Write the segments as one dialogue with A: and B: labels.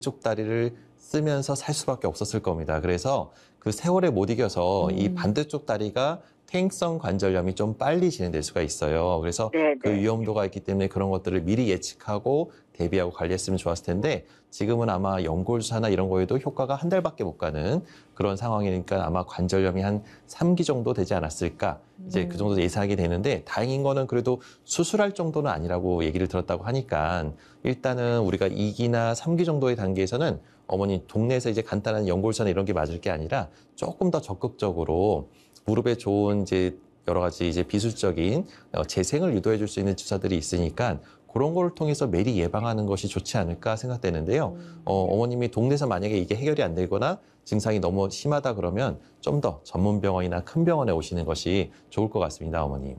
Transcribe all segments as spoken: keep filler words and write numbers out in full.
A: 쪽 다리를 쓰면서 살 수밖에 없었을 겁니다. 그래서 그 세월에 못 이겨서
B: 음.
A: 이 반대쪽 다리가 퇴행성 관절염이 좀 빨리 진행될 수가 있어요. 그래서
C: 네,
A: 그
C: 네.
A: 위험도가 있기 때문에 그런 것들을 미리 예측하고 대비하고 관리했으면 좋았을 텐데 지금은 아마 연골주사나 이런 거에도 효과가 한 달밖에 못 가는 그런 상황이니까 아마 관절염이 한 삼 기 정도 되지 않았을까. 이제 그 정도 예상하게 되는데 다행인 거는 그래도 수술할 정도는 아니라고 얘기를 들었다고 하니까 일단은 우리가 이 기나 삼 기 정도의 단계에서는 어머니 동네에서 이제 간단한 연골주사나 이런 게 맞을 게 아니라 조금 더 적극적으로 무릎에 좋은 이제 여러 가지 이제 비술적인 어, 재생을 유도해 줄 수 있는 주사들이 있으니까 그런 걸 통해서 미리 예방하는 것이 좋지 않을까 생각되는데요. 어, 어머님이 동네에서 만약에 이게 해결이 안 되거나 증상이 너무 심하다 그러면 좀 더 전문 병원이나 큰 병원에 오시는 것이 좋을 것 같습니다, 어머님.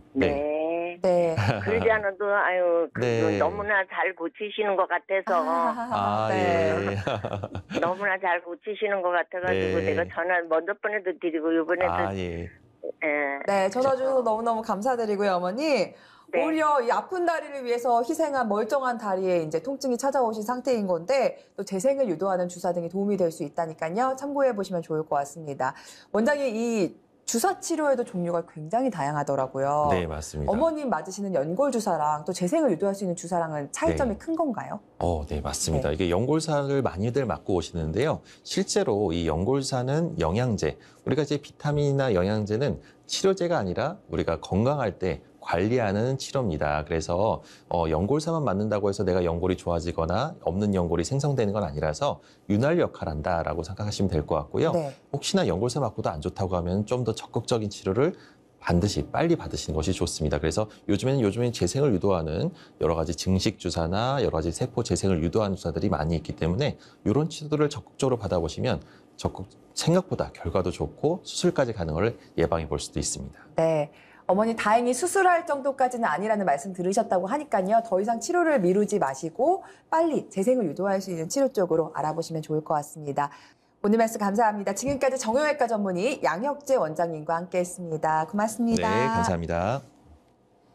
C: 네.
B: 네.
C: 그러지 않아도 아유 그
A: 네.
C: 너무나 잘 고치시는 것 같아서
A: 아,
B: 네.
A: 예.
C: 너무나 잘 고치시는 것 같아가지고
A: 네.
C: 내가 전화 먼저 번에도 드리고 이번에도
A: 아, 예.
C: 예.
B: 네, 전화 주셔서 너무너무 감사드리고요, 어머니.
C: 네.
B: 오히려 이 아픈 다리를 위해서 희생한 멀쩡한 다리에 이제 통증이 찾아오신 상태인 건데 또 재생을 유도하는 주사 등이 도움이 될 수 있다니까요. 참고해 보시면 좋을 것 같습니다. 원장님, 이 주사 치료에도 종류가 굉장히 다양하더라고요.
A: 네, 맞습니다.
B: 어머님 맞으시는 연골 주사랑 또 재생을 유도할 수 있는 주사랑은 차이점이
A: 네.
B: 큰 건가요?
A: 어, 네, 맞습니다.
B: 네.
A: 이게 연골사를 많이들 맞고 오시는데요. 실제로 이 연골사는 영양제, 우리가 이제 비타민이나 영양제는 치료제가 아니라 우리가 건강할 때 관리하는 치료입니다. 그래서 어, 연골사만 맞는다고 해서 내가 연골이 좋아지거나 없는 연골이 생성되는 건 아니라서 윤활 역할을 한다라고 생각하시면 될 것 같고요.
B: 네.
A: 혹시나 연골사 맞고도 안 좋다고 하면 좀 더 적극적인 치료를 반드시 빨리 받으시는 것이 좋습니다. 그래서 요즘에는 요즘엔 재생을 유도하는 여러 가지 증식 주사나 여러 가지 세포 재생을 유도하는 주사들이 많이 있기 때문에 이런 치료들을 적극적으로 받아보시면 적극 생각보다 결과도 좋고 수술까지 가는 걸 예방해 볼 수도 있습니다.
B: 네. 어머니 다행히 수술할 정도까지는 아니라는 말씀 들으셨다고 하니까요. 더 이상 치료를 미루지 마시고 빨리 재생을 유도할 수 있는 치료 쪽으로 알아보시면 좋을 것 같습니다. 오늘 말씀 감사합니다. 지금까지 정형외과 전문의 양혁재 원장님과 함께했습니다. 고맙습니다.
A: 네, 감사합니다.